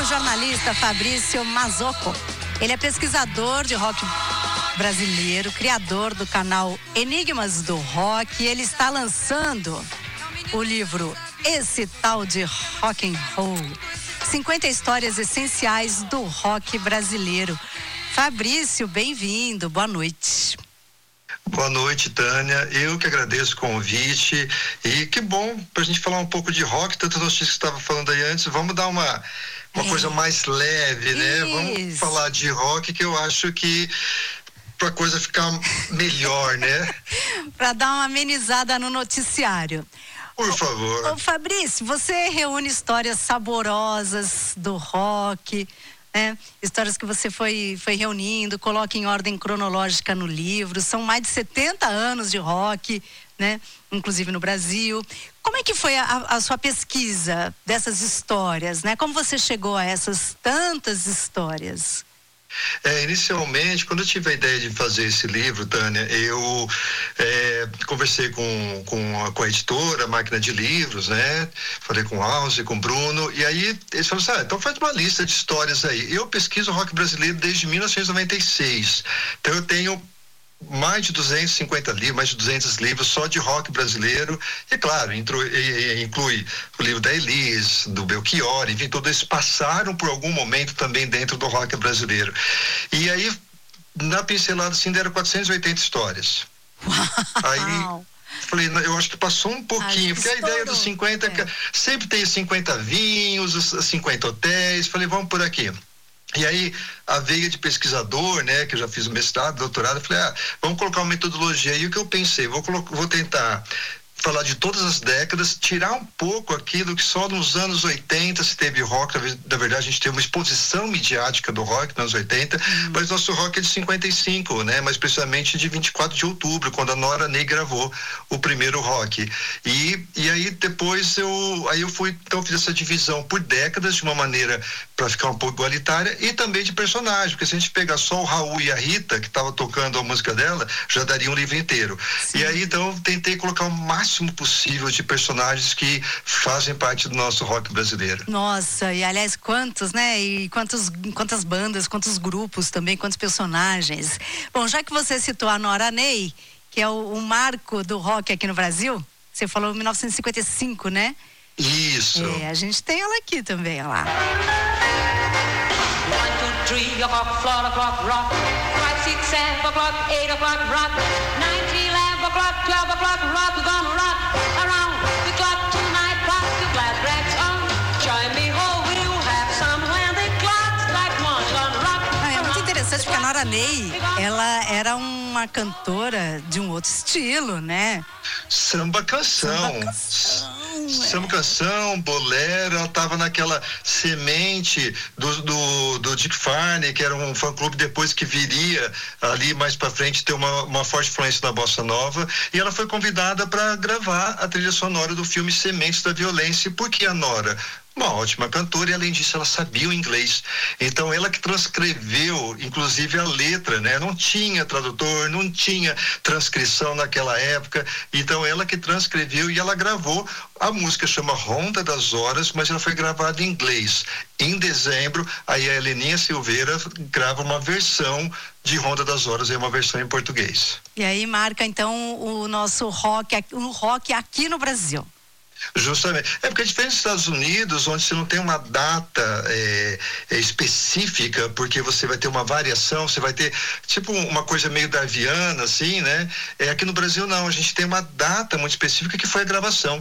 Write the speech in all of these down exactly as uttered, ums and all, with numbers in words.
jornalista Fabrício Mazzocco. Ele é pesquisador de rock brasileiro, criador do canal Enigmas do Rock. Ele está lançando o livro Esse Tal de Rock and Roll. cinquenta histórias essenciais do rock brasileiro. Fabrício, bem-vindo, boa noite. Boa noite, Tânia. Eu que agradeço o convite e que bom pra gente falar um pouco de rock, tantas notícias que você estava falando aí antes. Vamos dar uma, uma é. coisa mais leve, né? Isso. Vamos falar de rock, que eu acho que pra coisa ficar melhor, né? Pra dar uma amenizada no noticiário. Por favor. Ô, ô, Fabrício, você reúne histórias saborosas do rock, né? Histórias que você foi, foi reunindo, coloca em ordem cronológica no livro. São mais de setenta anos de rock, né? Inclusive no Brasil. Como é que foi a, a sua pesquisa dessas histórias, né? Como você chegou a essas tantas histórias? É, inicialmente, quando eu tive a ideia de fazer esse livro, Tânia, eu é, conversei com, com, a, com a editora, a Máquina de Livros, né? Falei com o Alze, com o Bruno, e aí eles falaram assim, ah, então faz uma lista de histórias aí. Eu pesquiso rock brasileiro desde mil novecentos e noventa e seis, então eu tenho mais de duzentos e cinquenta livros, mais de duzentos livros só de rock brasileiro, e claro, inclui, inclui o livro da Elis, do Belchior, enfim, todos eles passaram por algum momento também dentro do rock brasileiro. E aí, na pincelada assim, deram quatrocentas e oitenta histórias. Uau. Aí falei, eu acho que passou um pouquinho, porque a ideia dos cinquenta, é. sempre tem cinquenta vinhos, os cinquenta hotéis, falei, vamos por aqui. E aí, a veia de pesquisador, né, que eu já fiz o mestrado, doutorado, eu falei, ah, vamos colocar uma metodologia. E o que eu pensei, vou, vou tentar falar de todas as décadas, tirar um pouco aquilo que só nos anos oitenta se teve rock. Na verdade, a gente teve uma exposição midiática do rock nos anos oitenta, uhum. mas nosso rock é de cinquenta e cinco, né? Mais precisamente de vinte e quatro de outubro, quando a Nora Ney gravou o primeiro rock. E, e aí depois eu, aí eu fui, então fiz essa divisão por décadas, de uma maneira para ficar um pouco igualitária, e também de personagem, porque se a gente pegar só o Raul e a Rita, que estava tocando a música dela, já daria um livro inteiro. Sim. E aí, então, eu tentei colocar o máximo possível de personagens que fazem parte do nosso rock brasileiro. Nossa, e aliás, quantos, né? E quantos, quantas bandas, quantos grupos também, quantos personagens. Bom, já que você citou a Nora Ney, que é o, o marco do rock aqui no Brasil, você falou mil novecentos e cinquenta e cinco, né? Isso. É, a gente tem ela aqui também, olha lá. One, two, three o'clock, four o'clock, rock. Five, six, seven o'clock, eight o'clock, rock. Nine, ten, eleven o'clock, twelve o'clock, rock. We're gonna rock around the clock tonight. Rock the glad rags on. Join me, oh, we'll have some when the clock strike one. Gonna rock. Ah, é muito interessante porque a Nora Ney, ela era uma cantora de um outro estilo, né? Samba canção. Samba canção. Samba canção, bolero, ela estava naquela semente do, do, do Dick Farney, que era um fã-clube depois que viria ali mais para frente ter uma, uma forte influência na bossa nova, e ela foi convidada para gravar a trilha sonora do filme Sementes da Violência. Por que a Nora? Uma ótima cantora, e além disso ela sabia o inglês, então ela que transcreveu inclusive a letra, né? Não tinha tradutor, não tinha transcrição naquela época, então ela que transcreveu e ela gravou. A música chama Ronda das Horas, mas ela foi gravada em inglês. Em dezembro, aí a Heleninha Silveira grava uma versão de Ronda das Horas, é uma versão em português. E aí marca então o nosso rock, o rock aqui no Brasil. Justamente. É porque é diferente dos Estados Unidos, onde você não tem uma data é, é, específica, porque você vai ter uma variação, você vai ter tipo uma coisa meio darwiana, assim, né? É, aqui no Brasil não, a gente tem uma data muito específica que foi a gravação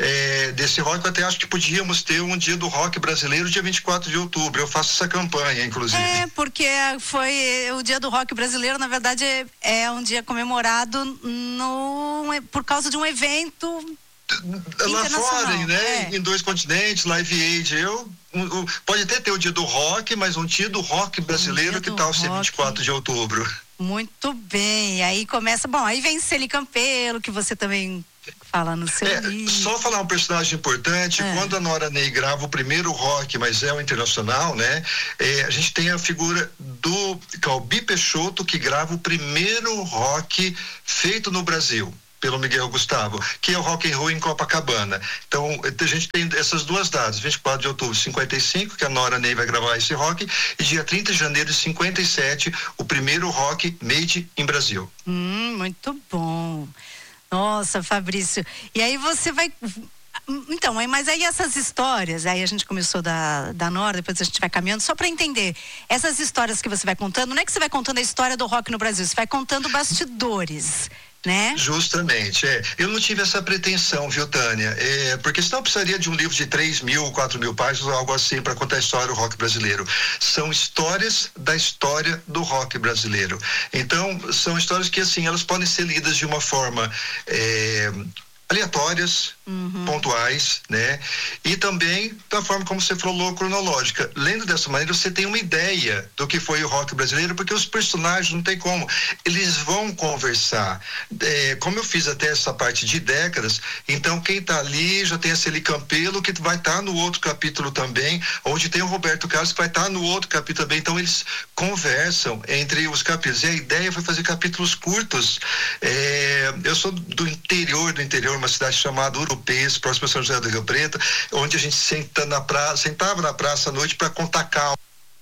é, desse rock. Eu até acho que podíamos ter um dia do rock brasileiro, dia vinte e quatro de outubro. Eu faço essa campanha, inclusive. É, porque foi o dia do rock brasileiro, na verdade, é, é um dia comemorado no, por causa de um evento lá fora, né? É. Em dois continentes, Live Aid. Eu, um, pode até ter o dia do rock, mas um dia do rock brasileiro, um que tal ser vinte e quatro de outubro? Muito bem. Aí começa, bom, aí vem Celi Campelo, que você também fala no seu é, livro. Só falar um personagem importante, é. Quando a Nora Ney grava o primeiro rock, mas é o internacional, né? É, a gente tem a figura do Calbi Peixoto, que grava o primeiro rock feito no Brasil. pelo Miguel Gustavo, que é o Rock and Roll em Copacabana. Então, a gente tem essas duas datas, vinte e quatro de outubro de cinquenta e cinco, que a Nora Ney vai gravar esse rock, e dia trinta de janeiro de cinquenta e sete, o primeiro rock made in Brasil. Hum, muito bom. Nossa, Fabrício. E aí você vai... Então, mas aí essas histórias, aí a gente começou da, da Nora, depois a gente vai caminhando, só para entender, essas histórias que você vai contando, não é que você vai contando a história do rock no Brasil, você vai contando bastidores, né? Justamente, é. Eu não tive essa pretensão, viu, Tânia? É, porque senão eu precisaria de um livro de três mil, quatro mil páginas, ou algo assim, para contar a história do rock brasileiro. São histórias da história do rock brasileiro. Então, são histórias que, assim, elas podem ser lidas de uma forma... É, aleatórias, uhum. pontuais, né? E também da forma como você falou, cronológica. Lendo dessa maneira, você tem uma ideia do que foi o rock brasileiro, porque os personagens não tem como. Eles vão conversar. É, como eu fiz até essa parte de décadas, então quem tá ali já tem a Celi Campelo, que vai estar tá no outro capítulo também, onde tem o Roberto Carlos, que vai estar tá no outro capítulo também. Então eles conversam entre os capítulos. E a ideia foi fazer capítulos curtos. É, eu sou do interior do interior, uma cidade chamada Urupês, próximo a São José do Rio Preto, onde a gente senta na praça, sentava na praça à noite para contar calma.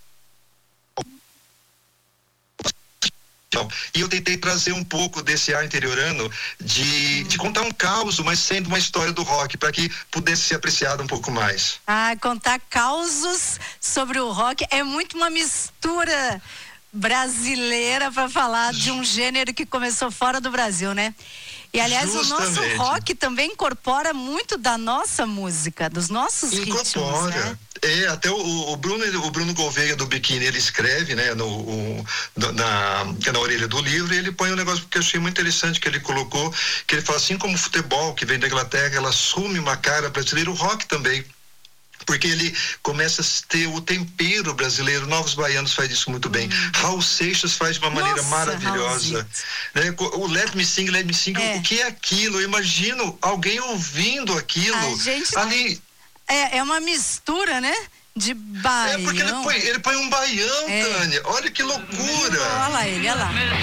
E eu tentei trazer um pouco desse ar interiorano de, de contar um caos, mas sendo uma história do rock, para que pudesse ser apreciado um pouco mais. Ah, contar causos sobre o rock é muito uma mistura brasileira para falar de um gênero que começou fora do Brasil, né? E, aliás, Justamente. o nosso rock também incorpora muito da nossa música, dos nossos incorpora. ritmos, né? É, até o, o Bruno, o Bruno Gouveia do Biquíni, ele escreve, né, no, o, na, na orelha do livro, e ele põe um negócio que eu achei muito interessante que ele colocou, que ele fala assim como o futebol, que vem da Inglaterra, ela assume uma cara brasileira, o rock também. Porque ele começa a ter o tempero brasileiro. Novos Baianos faz isso muito bem. Hum. Raul Seixas faz de uma maneira Nossa, maravilhosa. Né? O Let Me Sing, Let Me Sing, é. o que é aquilo? Eu imagino alguém ouvindo aquilo. A gente ali. É, é uma mistura, né? De baião. É porque ele põe, ele põe um baião, é. Tânia. Olha que loucura. Olha lá ele, olha lá.